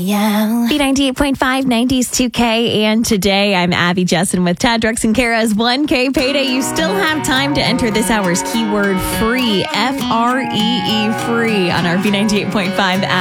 Yeah. B98.5 90s 2K. And today I'm Abby Jessen with Tad Drex and Kara's 1K payday. You still have time to enter this hour's keyword free, FREE free, on our B98.5 app.